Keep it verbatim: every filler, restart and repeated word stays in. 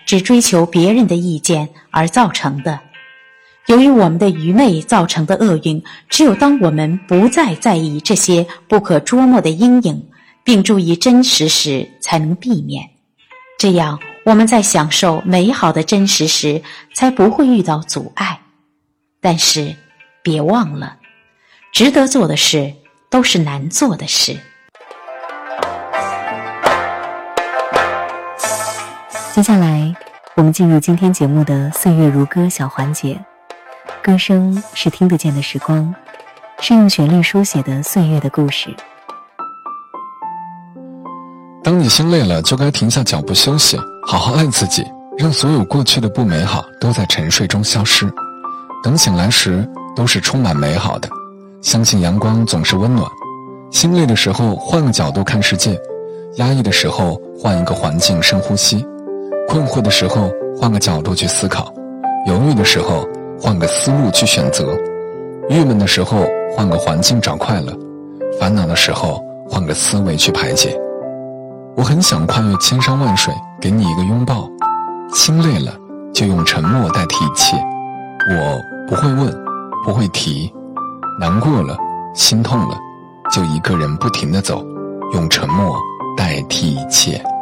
只追求别人的意见而造成的。由于我们的愚昧造成的厄运，只有当我们不再在意这些不可捉摸的阴影，并注意真实时，才能避免。这样，我们在享受美好的真实时，才不会遇到阻碍。但是，别忘了，值得做的事都是难做的事。 接下来，我们进入今天节目的岁月如歌小环节。歌声是听得见的时光，是用旋律书写的岁月的故事。 当你心累了，就该停下脚步休息，好好爱自己，让所有过去的不美好都在沉睡中消失。等醒来时，都是充满美好的。相信阳光总是温暖。心累的时候，换个角度看世界；压抑的时候，换一个环境深呼吸；困惑的时候，换个角度去思考；犹豫的时候，换个思路去选择；郁闷的时候，换个环境找快乐；烦恼的时候，换个思维去排解。我很想跨越千山万水，给你一个拥抱。心累了，就用沉默代替一切。我不会问，不会提。难过了，心痛了，就一个人不停地走，用沉默代替一切。